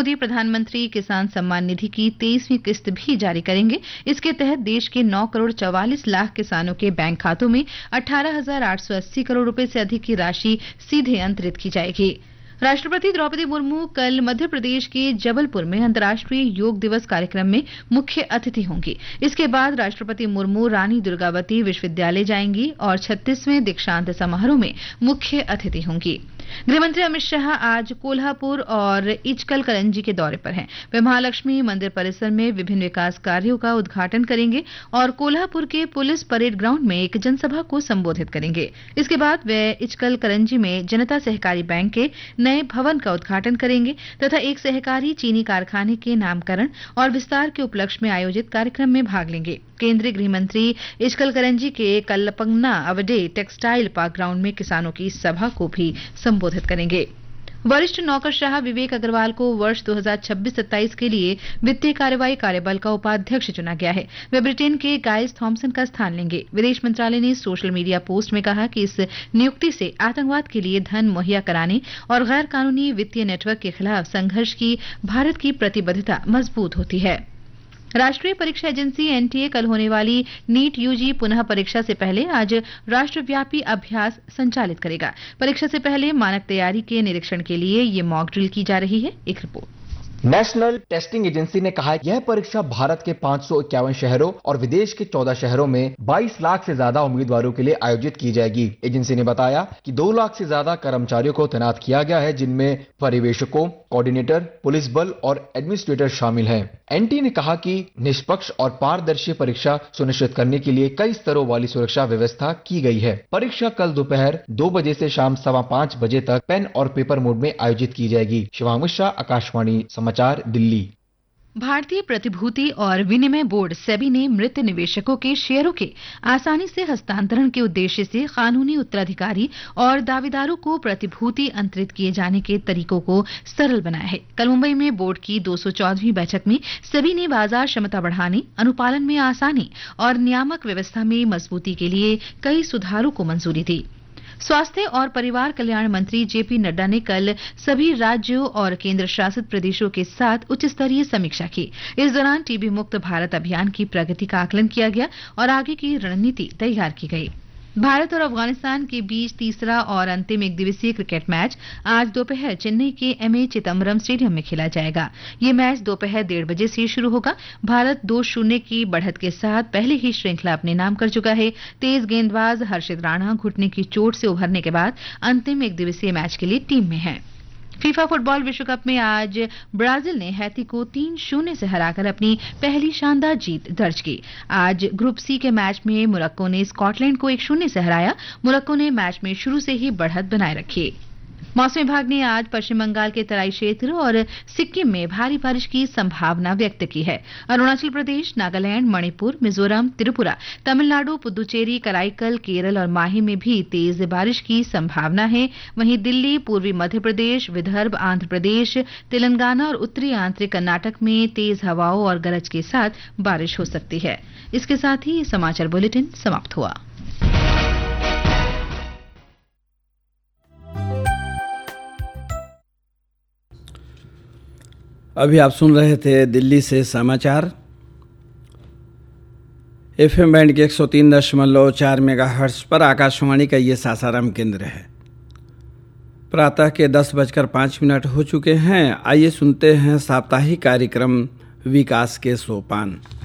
मोदी प्रधानमंत्री किसान सम्मान निधि की 23वीं किस्त भी जारी करेंगे। इसके तहत देश के 9 करोड़ 44 लाख किसानों के बैंक खातों में 18,880 करोड़ रुपए से अधिक की राशि सीधे अंतरित की जाएगी। राष्ट्रपति द्रौपदी मुर्मू कल मध्य प्रदेश के जबलपुर में अंतर्राष्ट्रीय योग दिवस कार्यक्रम में मुख्य अतिथि होंगी। इसके बाद राष्ट्रपति मुर्मू रानी दुर्गावती विश्वविद्यालय जाएंगी और 36वें दीक्षांत समारोह में मुख्य अतिथि होंगी। गृहमंत्री अमित शाह आज कोल्हापुर और इचकल करंजी के दौरे पर हैं। वे महालक्ष्मी मंदिर परिसर में विभिन्न विकास कार्यों का उद्घाटन करेंगे और कोल्हापुर के पुलिस परेड ग्राउंड में एक जनसभा को संबोधित करेंगे। इसके बाद वे इचकल करंजी में जनता सहकारी बैंक के नए भवन का उद्घाटन करेंगे तथा एक सहकारी चीनी कारखाने के नामकरण और विस्तार के उपलक्ष्य में आयोजित कार्यक्रम में भाग लेंगे। केंद्रीय गृह मंत्री इचकल करंजी के कल्लपंगना अवडे टेक्सटाइल पार्क ग्राउंड में किसानों की सभा को भी संबोधित करेंगे। वरिष्ठ नौकरशाह विवेक अग्रवाल को वर्ष 2026-27 के लिए वित्तीय कार्रवाई कार्यबल का उपाध्यक्ष चुना गया है। वे ब्रिटेन के गाइस थॉमसन का स्थान लेंगे। विदेश मंत्रालय ने सोशल मीडिया पोस्ट में कहा कि इस नियुक्ति से आतंकवाद के लिए धन मुहैया कराने और गैर कानूनी वित्तीय नेटवर्क के खिलाफ संघर्ष की भारत की प्रतिबद्धता मजबूत होती है। राष्ट्रीय परीक्षा एजेंसी एनटीए कल होने वाली नीट यूजी पुनः परीक्षा से पहले आज राष्ट्रव्यापी अभ्यास संचालित करेगा। परीक्षा से पहले मानक तैयारी के निरीक्षण के लिए ये मॉक ड्रिल की जा रही है। एक रिपोर्ट। नेशनल टेस्टिंग एजेंसी ने कहा है यह परीक्षा भारत के 551 शहरों और विदेश के 14 शहरों में 22 लाख से ज्यादा उम्मीदवारों के लिए आयोजित की जाएगी। एजेंसी ने बताया कि 2 लाख से ज्यादा कर्मचारियों को तैनात किया गया है, जिनमें पर्यवेक्षकों, कोऑर्डिनेटर, पुलिस बल और एडमिनिस्ट्रेटर शामिल हैं। एनटीए ने कहा कि निष्पक्ष और पारदर्शी परीक्षा सुनिश्चित करने के लिए कई स्तरों वाली सुरक्षा व्यवस्था की गई है। परीक्षा कल दोपहर 2 बजे से शाम 5:15 बजे तक पेन और पेपर मोड में आयोजित की जाएगी। शिवांग मिश्रा, आकाशवाणी समाचार, दिल्ली। भारतीय प्रतिभूति और विनिमय बोर्ड सेबी ने मृत निवेशकों के शेयरों के आसानी से हस्तांतरण के उद्देश्य से कानूनी उत्तराधिकारी और दावेदारों को प्रतिभूति अंतरित किए जाने के तरीकों को सरल बनाया है। कल मुंबई में बोर्ड की 214वीं बैठक में सेबी ने बाजार क्षमता बढ़ाने, अनुपालन में आसानी और नियामक व्यवस्था में मजबूती के लिए कई सुधारों को मंजूरी दी। स्वास्थ्य और परिवार कल्याण मंत्री जेपी नड्डा ने कल सभी राज्यों और केंद्र शासित प्रदेशों के साथ उच्च स्तरीय समीक्षा की। इस दौरान टीबी मुक्त भारत अभियान की प्रगति का आकलन किया गया और आगे की रणनीति तैयार की गई। भारत और अफगानिस्तान के बीच तीसरा और अंतिम एकदिवसीय क्रिकेट मैच आज दोपहर चेन्नई के एमए चिदम्बरम स्टेडियम में खेला जाएगा। ये मैच दोपहर 1:30 बजे से शुरू होगा। भारत 2-0 की बढ़त के साथ पहले ही श्रृंखला अपने नाम कर चुका है। तेज गेंदबाज हर्षित राणा घुटने की चोट से उभरने के बाद अंतिम एकदिवसीय मैच के लिए टीम में है। फीफा फुटबॉल विश्व कप में आज ब्राजील ने हैती को 3-0 से हराकर अपनी पहली शानदार जीत दर्ज की। आज ग्रुप सी के मैच में मोरक्को ने स्कॉटलैंड को 1-0 से हराया। मोरक्को ने मैच में शुरू से ही बढ़त बनाए रखी। मौसम विभाग ने आज पश्चिम बंगाल के तराई क्षेत्र और सिक्किम में भारी बारिश की संभावना व्यक्त की है। अरुणाचल प्रदेश, नागालैंड, मणिपुर, मिजोरम, त्रिपुरा, तमिलनाडु, पुदुचेरी, कराईकल, केरल और माहे में भी तेज बारिश की संभावना है। वहीं दिल्ली, पूर्वी मध्य प्रदेश, विदर्भ, आंध्र प्रदेश, तेलंगाना और उत्तरी आंतरिक कर्नाटक में तेज हवाओं और गरज के साथ बारिश हो सकती है। इसके साथ ही समाचार बुलेटिन समाप्त हुआ। अभी आप सुन रहे थे दिल्ली से समाचार। एफएम बैंड के 103.4 मेगाहर्ट्ज पर आकाशवाणी का ये सासाराम केंद्र है। प्रातः के 10:05 हो चुके हैं। आइए सुनते हैं साप्ताहिक कार्यक्रम विकास के सोपान।